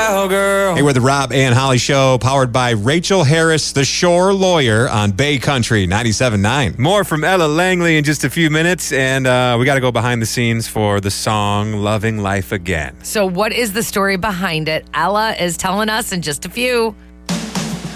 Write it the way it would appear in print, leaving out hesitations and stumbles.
cowgirl. Hey, we're the Rob and Holly Show, powered by Rachel Harris, the Shore Lawyer on Bay Country 97.9. More from Ella Langley in just a few minutes, and we got to go behind the scenes for the song Loving Life Again. So what is the story behind it? Ella is telling us in just a few.